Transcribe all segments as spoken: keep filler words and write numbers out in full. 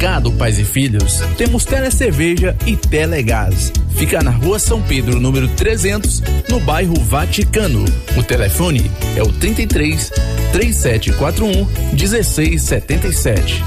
Mercado Pais e Filhos, temos Telecerveja e Telegás. Fica na Rua São Pedro, número trezentos, no bairro Vaticano. O telefone é o trinta e três, três sete quatro um, um seis sete sete.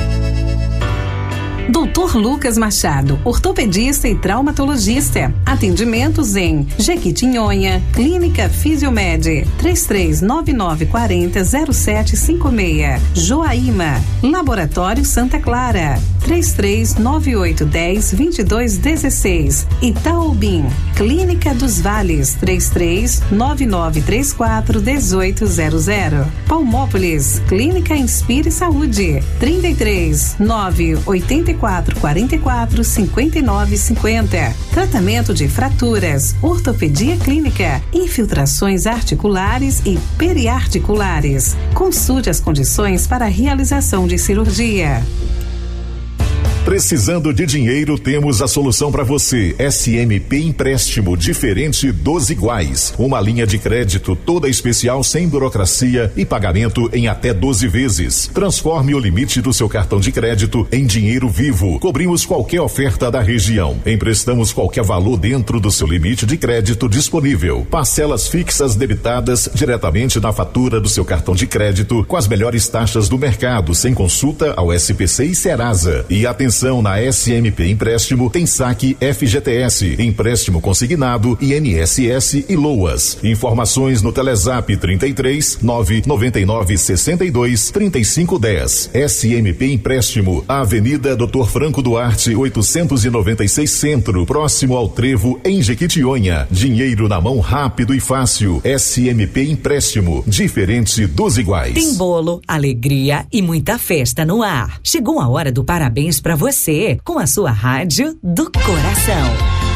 doutor Lucas Machado, ortopedista e traumatologista. Atendimentos em Jequitinhonha, Clínica Fisiomed, três três nove nove quatro zero zero sete cinco seis. Joaíma, Laboratório Santa Clara, três três nove oito um zero dois dois um seis. Itaobim, Clínica dos Vales, três três nove nove três quatro um oito zero zero. Palmópolis, Clínica Inspire Saúde, trinta e três nove oito quatro quatro quatro cinco nove cinco zero. Tratamento de fraturas, ortopedia clínica, infiltrações articulares e periarticulares. Consulte as condições para a realização de cirurgia. Precisando de dinheiro, temos a solução para você. S M P Empréstimo, diferente dos iguais. Uma linha de crédito toda especial, sem burocracia e pagamento em até doze vezes. Transforme o limite do seu cartão de crédito em dinheiro vivo. Cobrimos qualquer oferta da região. Emprestamos qualquer valor dentro do seu limite de crédito disponível. Parcelas fixas debitadas diretamente na fatura do seu cartão de crédito, com as melhores taxas do mercado, sem consulta ao S P C e Serasa. E atenção, na S M P Empréstimo tem saque F G T S, empréstimo consignado, I N S S e LOAS. Informações no Telezap trinta e três nove nove nove seis dois três cinco um zero. S M P Empréstimo, Avenida doutor Franco Duarte, oitocentos e noventa e seis Centro, próximo ao Trevo, em Jequitinhonha. Dinheiro na mão rápido e fácil. S M P Empréstimo, diferente dos iguais. Tem bolo, alegria e muita festa no ar. Chegou a hora do parabéns pra você, com a sua rádio do coração.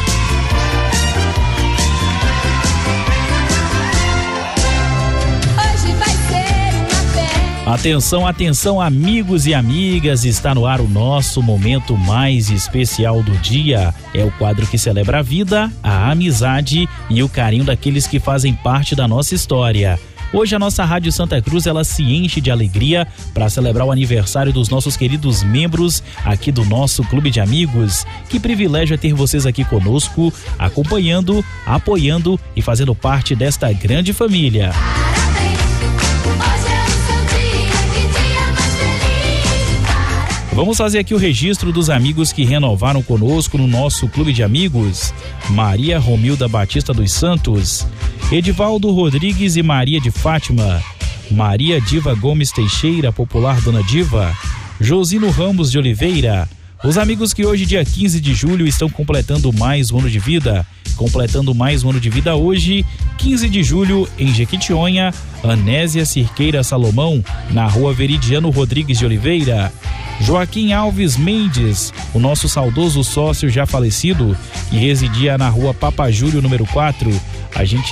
Hoje vai ser uma festa. Atenção, atenção, amigos e amigas, está no ar o nosso momento mais especial do dia. É o quadro que celebra a vida, a amizade e o carinho daqueles que fazem parte da nossa história. Hoje a nossa Rádio Santa Cruz, ela se enche de alegria para celebrar o aniversário dos nossos queridos membros aqui do nosso Clube de Amigos. Que privilégio é ter vocês aqui conosco, acompanhando, apoiando e fazendo parte desta grande família. Vamos fazer aqui o registro dos amigos que renovaram conosco no nosso Clube de Amigos. Maria Romilda Batista dos Santos, Edivaldo Rodrigues e Maria de Fátima, Maria Diva Gomes Teixeira, popular Dona Diva, Josino Ramos de Oliveira. Os amigos que hoje, dia quinze de julho, estão completando mais um ano de vida. Completando mais um ano de vida hoje, quinze de julho, em Jequitinhonha, Anésia Cirqueira Salomão, na Rua Veridiano Rodrigues de Oliveira. Joaquim Alves Mendes, o nosso saudoso sócio já falecido, que residia na Rua Papa Júlio, número quatro. A gente